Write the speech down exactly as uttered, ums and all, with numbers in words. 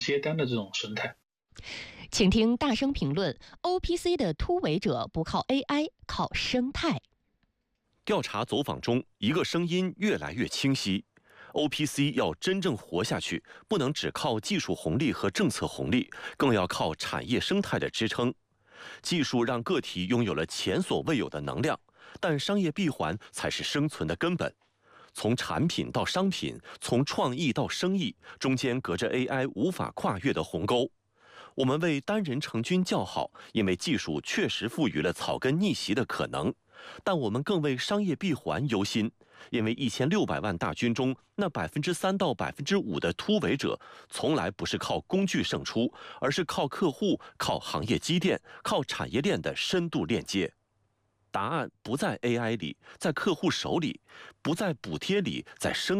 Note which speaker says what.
Speaker 1: 接单的这种生态。
Speaker 2: 请听大声评论 ：O P C 的突围者不靠 A I， 靠生态。
Speaker 3: 调查走访中，一个声音越来越清晰。O P C 要真正活下去，不能只靠技术红利和政策红利，更要靠产业生态的支撑。技术让个体拥有了前所未有的能量，但商业闭环才是生存的根本。从产品到商品，从创意到生意，中间隔着 A I 无法跨越的鸿沟。我们为单人成军叫好，因为技术确实赋予了草根逆袭的可能。但我们更为商业闭环忧心，因为一千六百万大军中那百分之三到百分之五的突围者，从来不是靠工具胜出，而是靠客户、靠行业积淀、靠产业链的深度链接。答案不在 A I 里，在客户手里；不在补贴里，在生